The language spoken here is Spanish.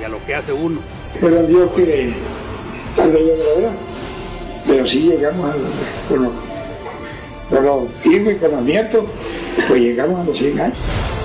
y a lo que hace uno. Pero Dios que tal vez yo no lo vea, pero sí llegamos con los hijos y con los nietos, pues llegamos a los 100 años.